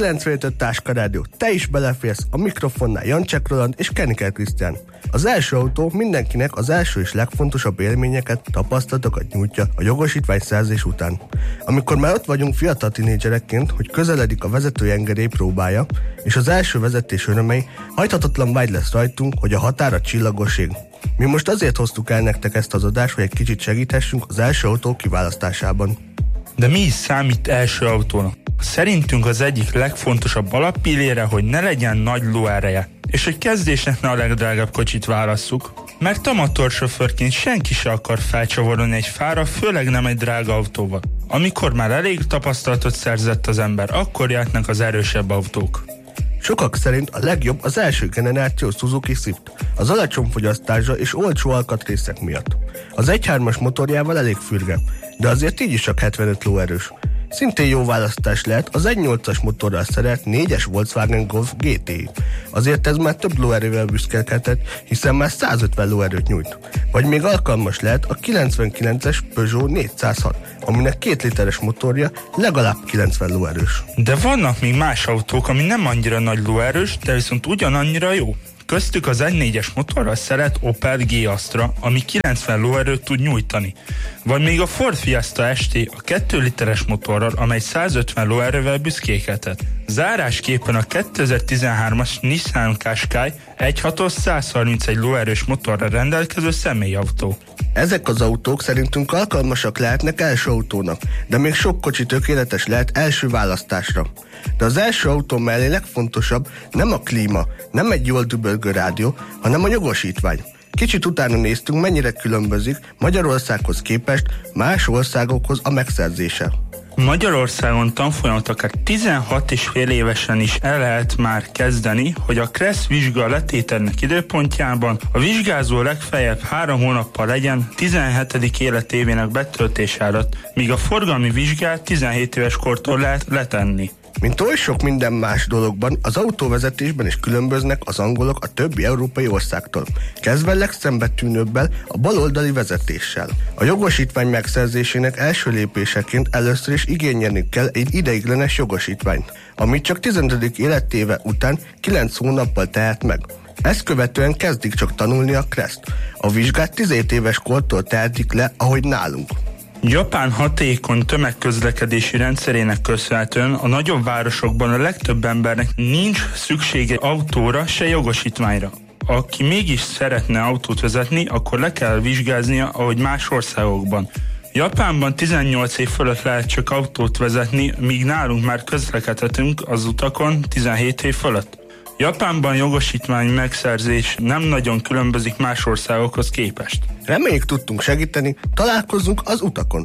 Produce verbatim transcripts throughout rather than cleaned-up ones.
kilencvenöt Táska Rádió, te is beleférsz, a mikrofonnál Jancsek Roland és Keniker Krisztián. Az első autó mindenkinek az első és legfontosabb élményeket, tapasztalatokat nyújtja a jogosítványszerzés után. Amikor már ott vagyunk fiatal tinédzserekként, hogy közeledik a vezetői engedély próbája, és az első vezetés örömei, hajthatatlan vágy lesz rajtunk, hogy a határ a csillagos ég. Mi most azért hoztuk el nektek ezt az adást, hogy egy kicsit segíthessünk az első autó kiválasztásában. De mi is számít első autónak? Szerintünk az egyik legfontosabb alappillére, hogy ne legyen nagy lóereje, és hogy kezdésnek ne a legdrágább kocsit válasszuk, mert amatörsofőrként senki se akar felcsavarolni egy fára, főleg nem egy drága autóval. Amikor már elég tapasztalatot szerzett az ember, akkor jöhetnek az erősebb autók. Sokak szerint a legjobb az első generáció Suzuki Swift, az alacsony fogyasztása és olcsó alkatrészek miatt. Az egy hármas motorjával elég fürge, de azért így is csak hetvenöt lóerős. Szintén jó választás lehet az egy nyolcas motorral szerelt négyes Volkswagen Golf gé té i. Azért ez már több lóerővel büszkélkedhet, hiszen már százötven lóerőt nyújt. Vagy még alkalmas lehet a kilencvenkilences Peugeot négyszázhat, aminek két literes motorja legalább kilencven lóerős. De vannak még más autók, ami nem annyira nagy lóerős, de viszont ugyanannyira jó. Köztük az egy négyes motorral szerelt Opel G-Astra, ami kilencven lóerőt tud nyújtani. Vagy még a Ford Fiesta es té a két literes motorral, amely százötven lóerővel büszkélkedhet. Zárásképpen a kétezer-tizenhármas Nissan Qashqai egy hatos százharmincegy lóerős motorral rendelkező személyautó. Ezek az autók szerintünk alkalmasak lehetnek első autónak, de még sok kocsi tökéletes lehet első választásra. De az első autó mellé legfontosabb nem a klíma, nem egy jól dübörgő rádió, hanem a jogosítvány. Kicsit utána néztünk, mennyire különbözik Magyarországhoz képest más országokhoz a megszerzése. Magyarországon tanfolyamot akár tizenhat és fél évesen is el lehet már kezdeni, hogy a KRESZ vizsga letételnek időpontjában a vizsgázó legfeljebb három hónappal legyen tizenhetedik életévének betöltése előtt, míg a forgalmi vizsgát tizenhét éves kortól lehet letenni. Mint oly sok minden más dologban, az autóvezetésben is különböznek az angolok a többi európai országtól, kezdve legszembetűnőbbel a baloldali vezetéssel. A jogosítvány megszerzésének első lépéseként először is igényelni kell egy ideiglenes jogosítványt, amit csak tizenedik életéve után kilenc hónappal tehet meg. Ezt követően kezdik csak tanulni a KRESZ-t. A vizsgát tizenhét éves kortól tehetik le, ahogy nálunk. Japán hatékony tömegközlekedési rendszerének köszönhetően a nagyobb városokban a legtöbb embernek nincs szüksége autóra, se jogosítványra. Aki mégis szeretne autót vezetni, akkor le kell vizsgáznia, ahogy más országokban. Japánban tizennyolc év fölött lehet csak autót vezetni, míg nálunk már közlekedhetünk az utakon tizenhét év fölött. Japánban jogosítvány megszerzés nem nagyon különbözik más országokhoz képest. Reméljük tudtunk segíteni, találkozzunk az utakon.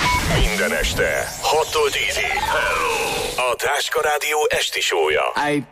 Minden este hattól tízig. A Táska Rádió esti show-ja.